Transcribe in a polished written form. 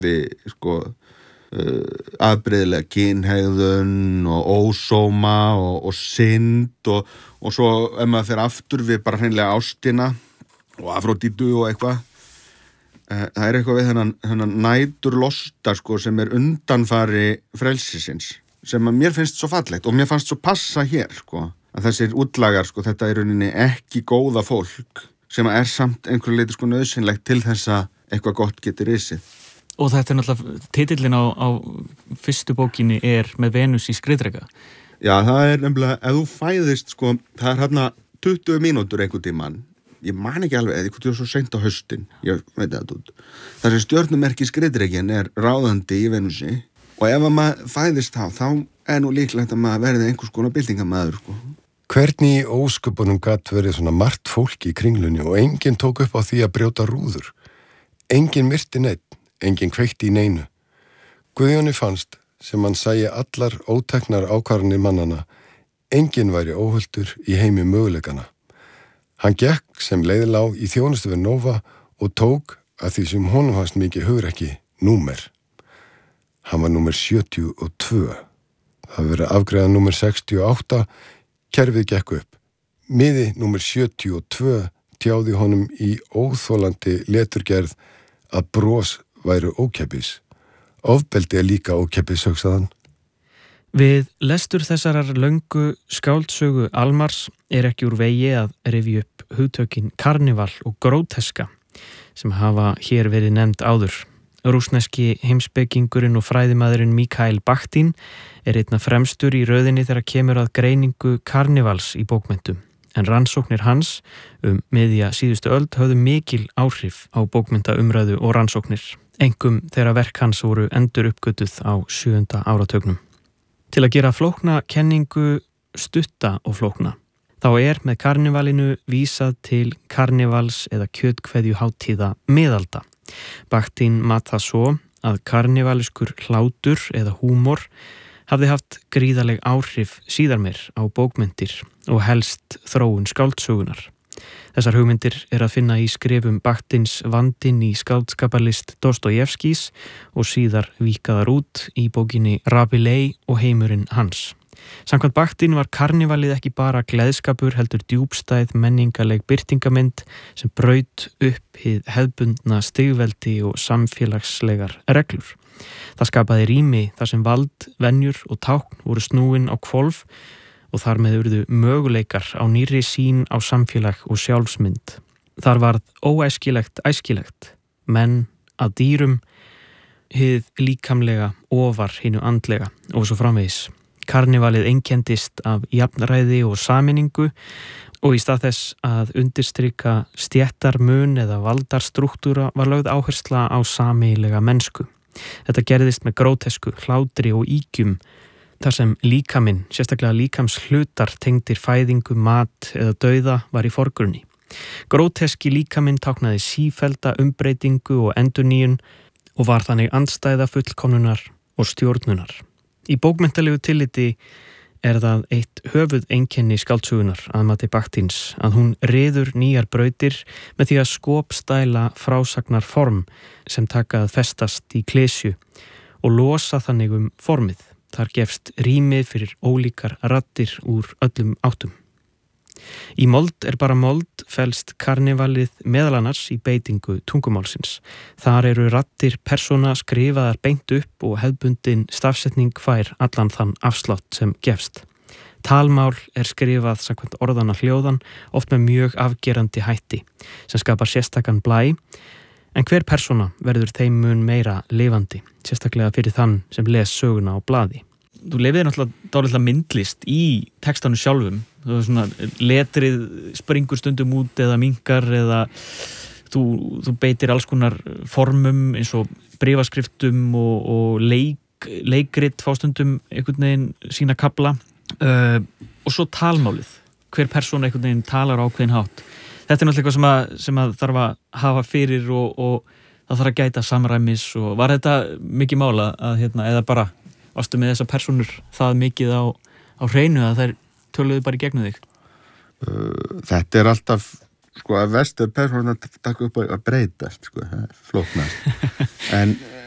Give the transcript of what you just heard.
sko afbrigðilega kynhegðun og ósóma og synd og svo ef maður fer aftur við bara hreinlega ástina og Afrodítu og eitthvað. Það eitthvað við þennan næturlosta sko sem undanfari frelsisins sem að mér finnst svo fallegt og mér fannst svo passa hér sko að þessir útlagar sko þetta rauninni ekki góða fólk sem samt einhverju leyti sko nauðsynlegt til þess að eitthvað gott geti risið. Og þetta náttúrulega, titillinn á fyrstu bókinni með Venus í skriðdreka. Já, það nefnilega, ef þú fæðist, sko, það hérna 20 mínútur einhvern tímann. Ég man ekki alveg, eða einhvern tíma svo seint á haustin. Ég veit það út. Það sem stjörnumerki skriðdrekin ráðandi í Venusi. Og ef maður fæðist þá nú líklegt að maður verði einhvers konar byltingamæður, sko. Hvernig í ósköpunum gat verið svona margt fólk í kringlunni og enginn tók upp á því að brjóta rúður. Enginn myrti neitt. Enginn kveikti í neinu. Guðjóni fannst, sem hann sæi allar óteknar ákvarðanir mannana, enginn væri óhultur í heimi möguleikana. Hann gekk sem leiðilá í þjónustu við Nova og tók að því sem honum fannst mikið hugrekki númer. Hann var númer 72. Það verið afgreiða númer 68, kerfið gekk upp. Miði númer 72 tjáði honum í óþolandi leturgerð að bros væru ókeypis. Ofbeldi líka ókeypis, hugsaðan. Við lestur þessarar löngu skáldsögu Almars ekki úr vegi að rifja upp hugtökin karnival og gróteska sem hafa hér verið nefnd áður. Rússneski heimspekingurinn og fræðimaðurinn Mikhail Bakhtin einna fremstur í röðinni þegar kemur að greiningu karnivals í bókmenntum. En rannsóknir hans miðja síðustu öld höfðu mikil áhrif á bókmenntaumræðu og rannsóknir. Einkum þegar verk hans voru enduruppgötuð á 7. áratugnum. Til að gera flókna kenningu stutta og flókna, þá með karnivalinu vísað til karnivals eða kjötkveðjuhátíða miðalda. Bakhtin mat það svo að karnivaliskur hlátur eða húmor hafði haft gríðaleg áhrif síðar meir á bókmenntir og helst þróun skáldsögunar. Þessar hugmyndir að finna í skrifum Bakhtins Vandinn í skáldskaparlist Dostojevskís og síðar víkaðar út í bókinni Rabelais og heimurinn hans. Samkvæmt Bakhtin var karnivalið ekki bara gleðskapur heldur djúpstæð menningaleg birtingamynd sem braut upp hið hefðbundna stigveldi og samfélagslegar reglur. Það skapaði rými þar sem vald, venjur og tákn voru snúin á hvolf og þar með urðu möguleikar á nýrri sýn á samfélag og sjálfsmynd. Þar varð óæskilegt æskilegt, menn að dýrum, hið líkamlega ofar hinu andlega og svo framvegis. Karnivalið einkendist af jafnræði og sameiningu og í stað þess að undirstrika stéttarmun eða valdarstrúktúra var lögð áhersla á sameiginlega mennsku. Þetta gerðist með grótesku, hlátri og ígjum, þar sem líkaminn, sérstaklega líkamshlutar tengdir fæðingu, mat eða dauða var í forgrunni. Gróteski líkaminn táknaði sífellda umbreytingu og endurnýjun og var þannig andstæða fullkomnunar og stjórnunar. Í bókmenntalegu tilliti það eitt höfuð einkenni skáldsögunar að mati Bakhtins að hún ryður nýjar brautir með því að skopstæla frásagnar form sem taka að festast í klesju og losa þannig formið. Þar gefst rými fyrir ólíkar raddir úr öllum áttum. Í mold bara mold felst karnivalið meðal annars í beitingu tungumálsins. Þar eru raddir persóna skrifaðar beint upp og hefðbundin stafsetning fær allan þann afslátt sem gefst. Talmál skrifað samkvæmt orðana hljóðan, oft með mjög afgerandi hætti, sem skapar sérstakan blæ, en hver persóna verður þeim mun meira lifandi, sérstaklega fyrir þann sem les söguna á blaði. Þú lifið náttúrulega dálítið myndlist í textanum sjálfum. Þú er svona letrið springur stundum út eða minkar eða þú beitir alls konar formum eins og bréfaskriftum og leikrit fá stundum einhvern veginn sína kafla og svo talmálið. Hver persóna einhvern veginn talar á ákveðin hátt. Þetta náttúrulega eitthvað sem að þarf að hafa fyrir og það þarf að gæta samræmis og var þetta mikið mála að eða bara varstu með þessar persónur það mikið á hreinu að þær töluðu bara í gegnum þig? Þetta alltaf sko að vestur persóna taka upp að breytast sko, flóknast. En